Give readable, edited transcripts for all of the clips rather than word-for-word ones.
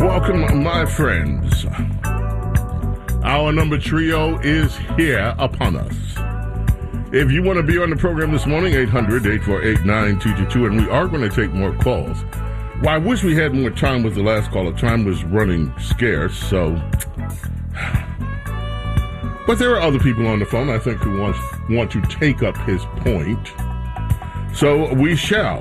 Welcome, my friends. Our number trio is here upon us. If you want to be on the program this morning, 800-848-9222, and we are going to take more calls. Well, I wish we had more time with the last caller. Time was running scarce, so... But there are other people on the phone, I think, who want to take up his point. So we shall.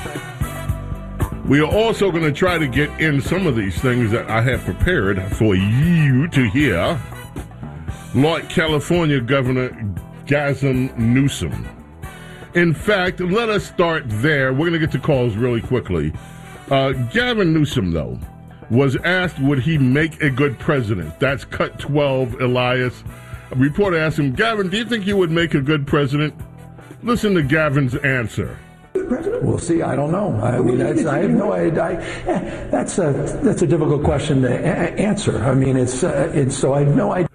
We are also going to try to get in some of these things that I have prepared for you to hear. Like California Governor Gavin Newsom. In fact, let us start there. We're going to get to calls really quickly. Gavin Newsom, though, was asked would he make a good president. That's cut 12, Elias. A reporter asked him, Gavin, do you think you would make a good president? Listen to Gavin's answer. We'll see. I don't know. I mean, I have no idea. That's a difficult question to answer. I mean, it's so I have no idea.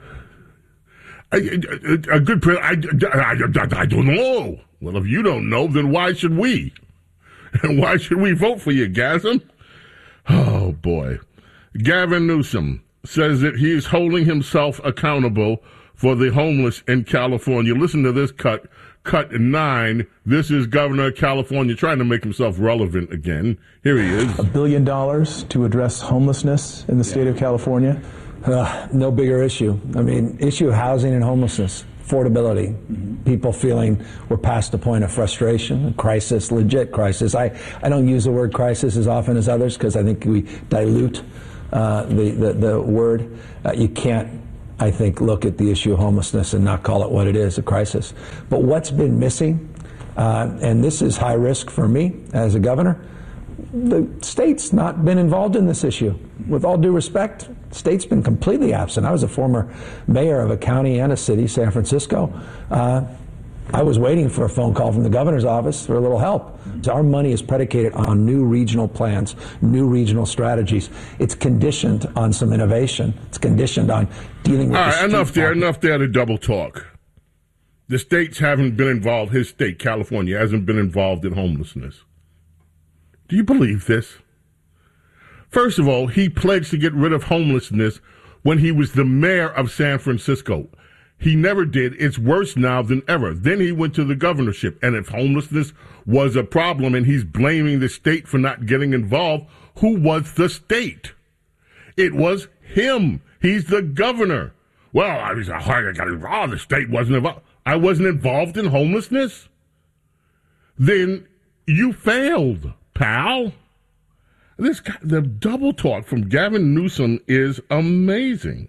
A good president? I don't know. Well, if you don't know, then why should we? And why should we vote for you, Gavin? Oh, boy. Gavin Newsom says that he is holding himself accountable for the homeless in California. Listen to this cut 9. This is Governor of California trying to make himself relevant again. Here he is. $1 billion to address homelessness in the state of California. No bigger issue. I mean, issue of housing and homelessness, affordability, people feeling we're past the point of frustration, crisis, legit crisis. I don't use the word crisis as often as others because I think we dilute the word. You can't, I think, look at the issue of homelessness and not call it what it is, a crisis. But what's been missing, and this is high risk for me as a governor, the state's not been involved in this issue. With all due respect, the state's been completely absent. I was a former mayor of a county and a city, San Francisco. I was waiting for a phone call from the governor's office for a little help. So our money is predicated on new regional plans, new regional strategies. It's conditioned on some innovation. It's conditioned on dealing with all right, enough there to double talk. The states haven't been involved. His state, California, hasn't been involved in homelessness. Do you believe this? First of all, he pledged to get rid of homelessness when he was the mayor of San Francisco. He never did. It's worse now than ever. Then he went to the governorship. And if homelessness was a problem and he's blaming the state for not getting involved, who was the state? It was him. He's the governor. Well, I was hard. I got involved. The state wasn't involved. I wasn't involved in homelessness? Then you failed, pal. The double talk from Gavin Newsom is amazing.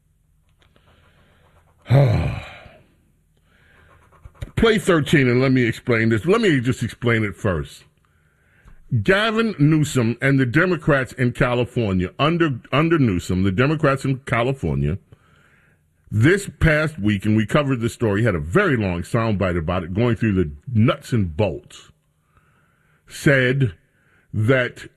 Play 13 and let me explain this. Let me just explain it first. Gavin Newsom and the Democrats in California, under Newsom, the Democrats in California, this past week, and we covered this story, had a very long soundbite about it, going through the nuts and bolts, said that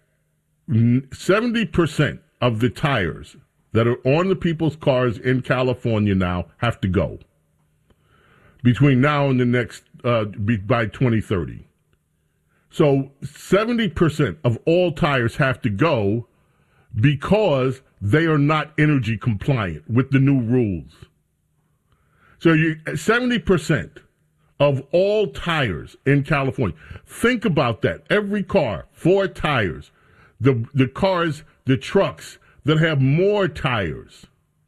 70% of the tires that are on the people's cars in California now have to go between now and the next, by 2030. So 70% of all tires have to go because they are not energy compliant with the new rules. So 70% of all tires in California. Think about that. Every car, 4 tires. The cars, the trucks that have more tires.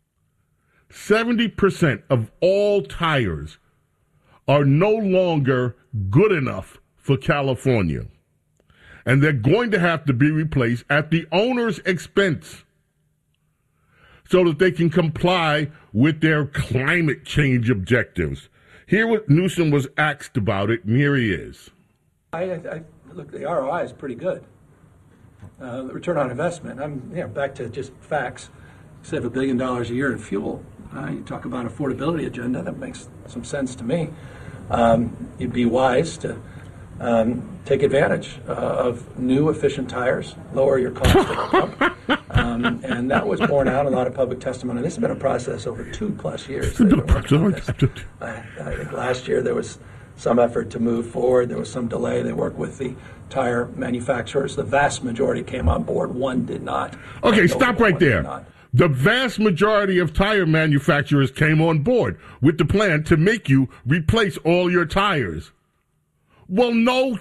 70% of all tires are no longer good enough for California. And they're going to have to be replaced at the owner's expense so that they can comply with their climate change objectives. Here what Newsom was asked about it, and here he is. Look, the ROI is pretty good. The return on investment, I'm back to just facts. Save $1 billion a year in fuel. You talk about affordability agenda, that makes some sense to me. You'd be wise to take advantage of new efficient tires, lower your cost at the pump. And that was borne out in a lot of public testimony. This has been a process over 2+ years. I think last year there was some effort to move forward. There was some delay. They worked with the tire manufacturers. The vast majority came on board. One did not. Okay, stop right there. The vast majority of tire manufacturers came on board with the plan to make you replace all your tires. Well, no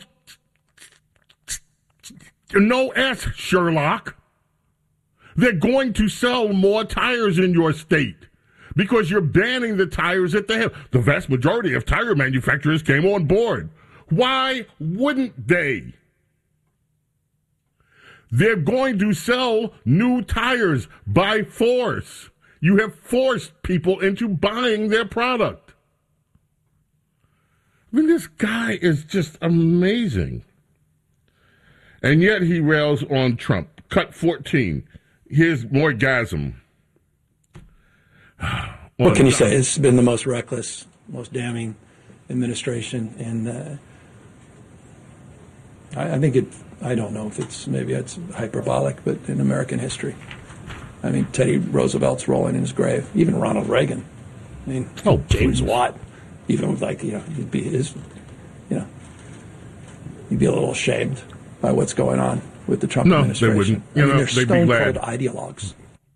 S, Sherlock. They're going to sell more tires in your state because you're banning the tires that they have. The vast majority of tire manufacturers came on board. Why wouldn't they? They're going to sell new tires by force. You have forced people into buying their product. I mean, this guy is just amazing. And yet he rails on Trump. Cut 14. Here's Morgasm. What can you say? It's been the most reckless, most damning administration. And I don't know if maybe it's hyperbolic, but in American history. I mean, Teddy Roosevelt's rolling in his grave. Even Ronald Reagan. I mean, James Watt. Even with you'd be a little ashamed by what's going on with the Trump administration. They wouldn't. They're stone-cold ideologues.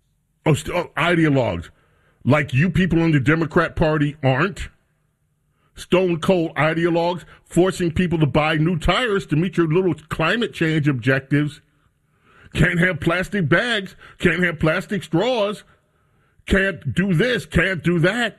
Ideologues. Like you people in the Democrat Party aren't. Stone-cold ideologues forcing people to buy new tires to meet your little climate change objectives. Can't have plastic bags. Can't have plastic straws. Can't do this. Can't do that.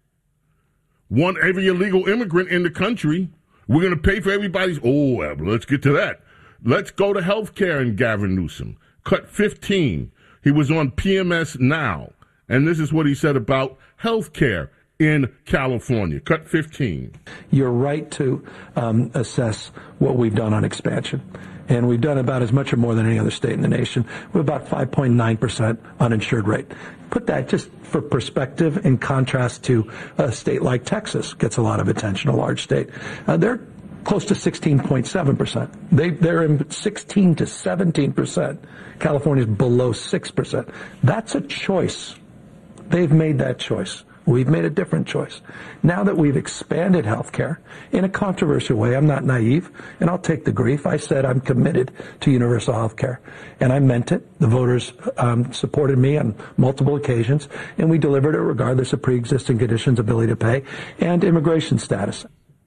Want every illegal immigrant in the country. We're going to pay for everybody's... let's get to that. Let's go to health care and Gavin Newsom. Cut 15. He was on PMS Now. And this is what he said about health care in California. Cut 15. You're right to assess what we've done on expansion. And we've done about as much or more than any other state in the nation. We're about 5.9% uninsured rate. Put that just for perspective in contrast to a state like Texas, gets a lot of attention, a large state. They're close to 16.7%. They're in 16 to 17%. California's below 6%. That's a choice. They've made that choice. We've made a different choice. Now that we've expanded healthcare in a controversial way, I'm not naive, and I'll take the grief. I said I'm committed to universal healthcare, and I meant it. The voters supported me on multiple occasions, and we delivered it regardless of pre-existing conditions, ability to pay, and immigration status.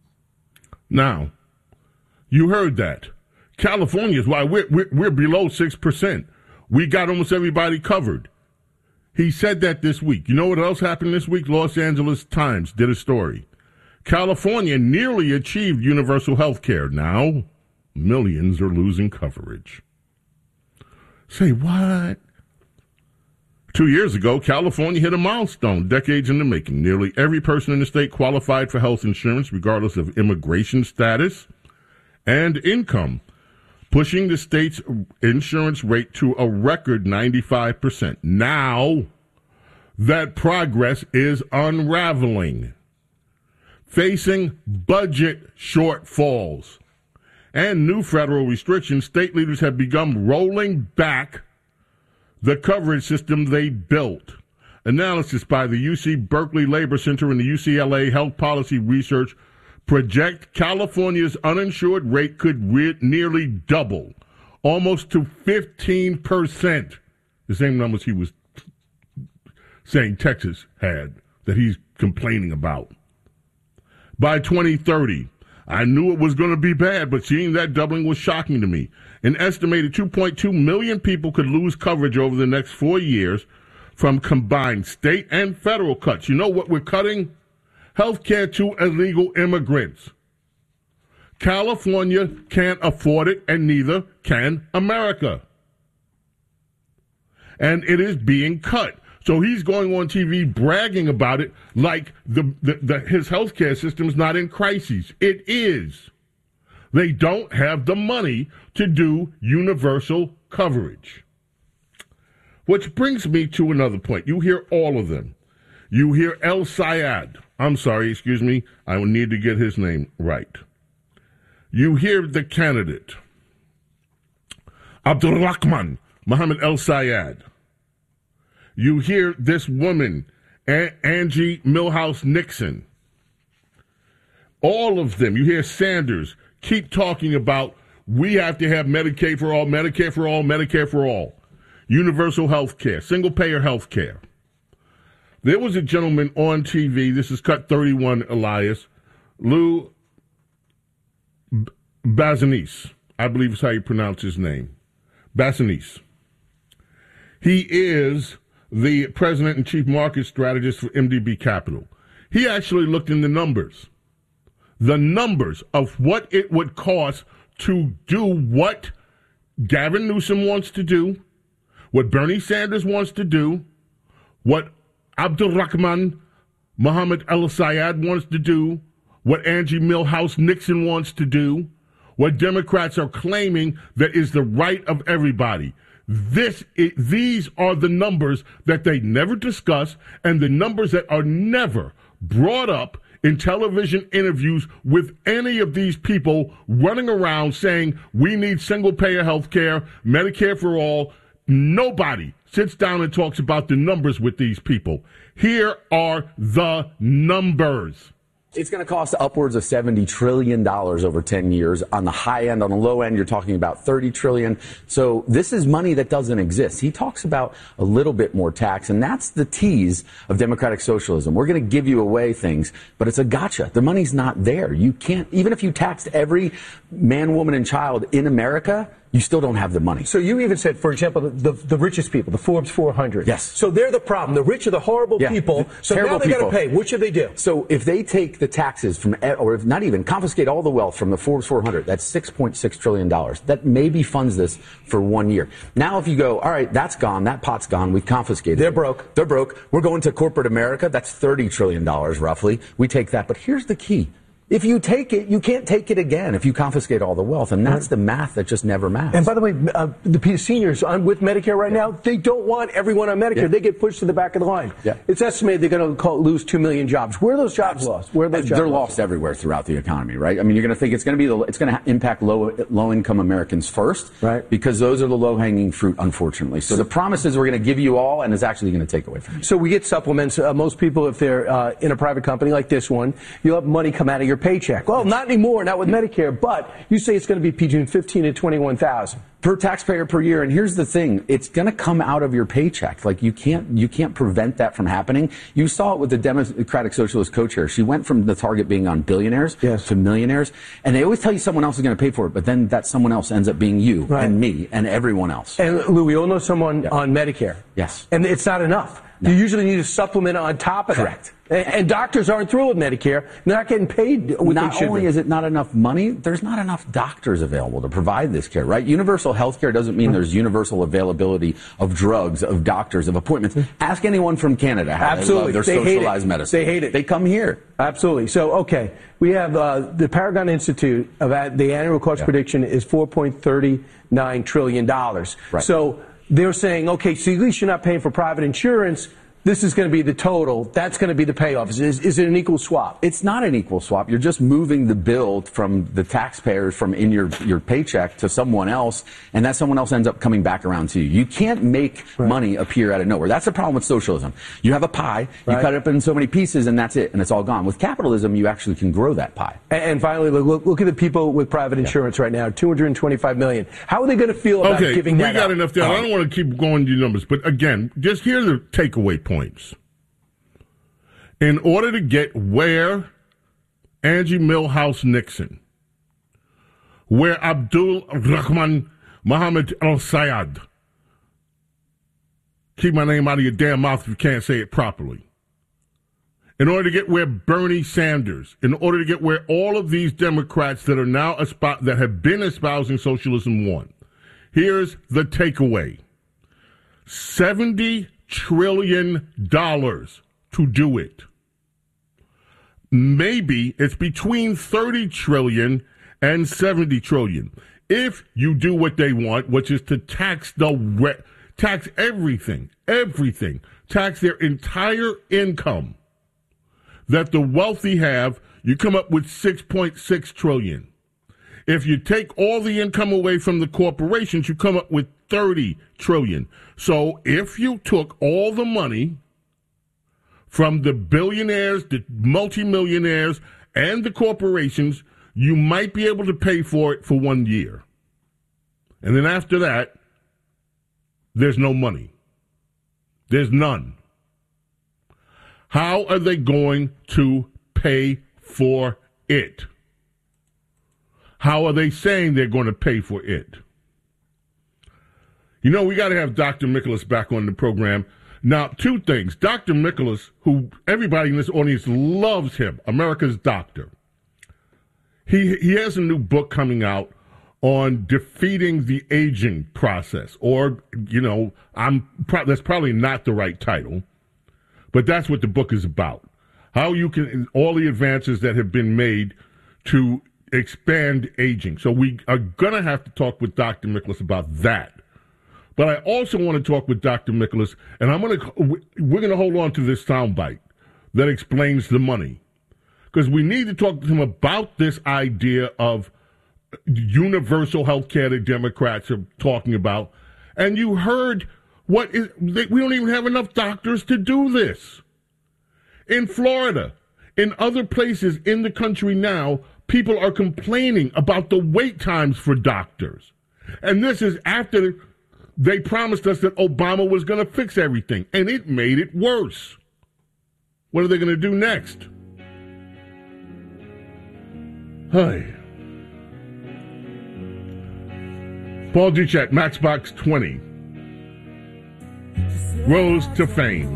Now, you heard that. California is why we're below 6%. We got almost everybody covered. He said that this week. You know what else happened this week? Los Angeles Times did a story. California nearly achieved universal health care. Now, millions are losing coverage. Say what? 2 years ago, California hit a milestone, decades in the making. Nearly every person in the state qualified for health insurance, regardless of immigration status and income, pushing the state's insurance rate to a record 95%. Now, that progress is unraveling, facing budget shortfalls and new federal restrictions. State leaders have begun rolling back the coverage system they built. Analysis by the UC Berkeley Labor Center and the UCLA Health Policy Research project California's uninsured rate could nearly double, almost to 15%, the same numbers he was saying Texas had, that he's complaining about. By 2030, I knew it was going to be bad, but seeing that doubling was shocking to me. An estimated 2.2 million people could lose coverage over the next 4 years from combined state and federal cuts. You know what we're cutting? Health care to illegal immigrants. California can't afford it, and neither can America. And it is being cut. So he's going on TV bragging about it like his health care system is not in crisis. It is. They don't have the money to do universal coverage. Which brings me to another point. You hear all of them. You hear El Sayed. I'm sorry, excuse me. I will need to get his name right. You hear the candidate, Abdulrahman Mohammed El Sayed. You hear this woman, Angie Milhouse Nixon. All of them. You hear Sanders keep talking about we have to have Medicaid for all, Medicare for all, Medicare for all. Universal health care, single-payer health care. There was a gentleman on TV, this is Cut 31, Elias, Lou Basanice, I believe is how you pronounce his name. Basanice. He is the president and chief market strategist for MDB Capital. He actually looked in the numbers of what it would cost to do what Gavin Newsom wants to do, what Bernie Sanders wants to do, what Abdulrahman Mohammed Al-Sayed wants to do, what Angie Milhouse Nixon wants to do, what Democrats are claiming that is the right of everybody. These are the numbers that they never discuss and the numbers that are never brought up in television interviews with any of these people running around saying we need single-payer health care, Medicare for all. Nobody sits down and talks about the numbers with these people. Here are the numbers. It's going to cost upwards of $70 trillion over 10 years. On the high end, on the low end, you're talking about $30 trillion. So this is money that doesn't exist. He talks about a little bit more tax, and that's the tease of democratic socialism. We're going to give you away things, but it's a gotcha. The money's not there. You can't, even if you taxed every man, woman, and child in America, you still don't have the money. So you even said, for example, the richest people, the Forbes 400. Yes. So they're the problem. The rich are the horrible people. So now they got to pay. What should they do? So if they take the taxes from, or if not even, confiscate all the wealth from the Forbes 400, that's $6.6 trillion. That maybe funds this for 1 year. Now if you go, all right, that's gone, that pot's gone, we've confiscated. They're broke. They're broke. We're going to corporate America. That's $30 trillion roughly. We take that. But here's the key. If you take it, you can't take it again if you confiscate all the wealth. And that's the math that just never maths. And by the way, the seniors with Medicare right now, they don't want everyone on Medicare. Yeah. They get pushed to the back of the line. Yeah. It's estimated they're going to lose 2 million jobs. Where are those jobs lost? Where are those jobs They're lost everywhere throughout the economy, right? I mean, you're going to think it's going to impact low-income Americans first, right? Because those are the low-hanging fruit, unfortunately. So the promise is we're going to give you all, and it's actually going to take away from you. So we get supplements. Most people, if they're in a private company like this one, you'll have money come out of your paycheck. Well, not anymore, not with Medicare, but you say it's going to be between $15,000 and $21,000 per taxpayer per year. And here's the thing, it's going to come out of your paycheck. Like you can't prevent that from happening. You saw it with the Democratic Socialist co-chair. She went from the target being on billionaires to millionaires. And they always tell you someone else is going to pay for it, but then that someone else ends up being you and me and everyone else. And Lou, we all know someone on Medicare. Yes. And it's not enough. No. You usually need a supplement on top of Correct. that. And doctors aren't through with Medicare. They're not getting paid what they should be. Not only is it not enough money, there's not enough doctors available to provide this care, right? Universal health care doesn't mean there's universal availability of drugs, of doctors, of appointments. Ask anyone from Canada how they love their socialized medicine. They hate it. They come here. Absolutely. So, okay, we have the Paragon Institute, the annual cost prediction is $4.39 trillion. Right. So they're saying, okay, so at least you're not paying for private insurance. This is going to be the total. That's going to be the payoff. Is it an equal swap? It's not an equal swap. You're just moving the bill from the taxpayers from in your paycheck to someone else, and that someone else ends up coming back around to you. You can't make money appear out of nowhere. That's the problem with socialism. You have a pie, you cut it up in so many pieces, and that's it, and it's all gone. With capitalism, you actually can grow that pie. And finally, look at the people with private insurance right now, $225 million. How are they going to feel about giving that up? We got enough there. I don't want to keep going to numbers, but again, just here's the takeaway points. In order to get where Angie Milhouse Nixon, where Abdul Rahman Mohammed Al-Sayed, keep my name out of your damn mouth if you can't say it properly. In order to get where Bernie Sanders, in order to get where all of these Democrats that are now that have been espousing socialism want, here's the takeaway. $70 trillion to do it. Maybe it's between 30 trillion and 70 trillion. If you do what they want, which is to tax tax everything, tax their entire income that the wealthy have, you come up with 6.6 trillion. If you take all the income away from the corporations, you come up with 30 trillion. So if you took all the money from the billionaires, the multimillionaires, and the corporations, you might be able to pay for it for 1 year. And then after that, there's no money. There's none. How are they going to pay for it? How are they saying they're going to pay for it? You know, we got to have Dr. Nicholas back on the program. Now, two things. Dr. Nicholas, who everybody in this audience loves him, America's doctor. He has a new book coming out on defeating the aging process. Or, you know, that's probably not the right title, but that's what the book is about. How you can, all the advances that have been made to expand aging. So we are going to have to talk with Dr. Nicholas about that. But I also want to talk with Dr. Nicholas, and we're going to hold on to this soundbite that explains the money. Because we need to talk to him about this idea of universal health care that Democrats are talking about. And you heard we don't even have enough doctors to do this. In Florida, in other places in the country now, people are complaining about the wait times for doctors. And this is after they promised us that Obama was going to fix everything, and it made it worse. What are they going to do next? Hi. Paul Duchette, Matchbox 20, rose to fame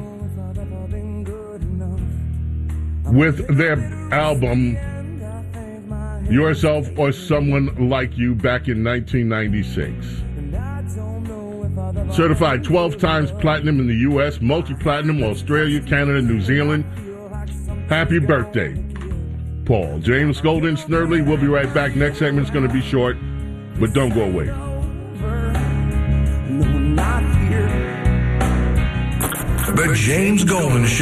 with their album Yourself or Someone Like You back in 1996. Certified 12 times platinum in the U.S., multi-platinum Australia, Canada, New Zealand. Happy birthday, Paul. James Golden, Snerdley. We'll be right back. Next segment's going to be short, but don't go away. The James Golden Show.